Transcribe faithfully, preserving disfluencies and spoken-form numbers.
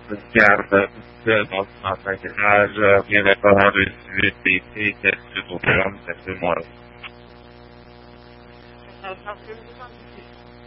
garde tout dans son pâturage, vient de faire de suite et thé, qu'est-ce que tu peux faire, c'est ce mois-là.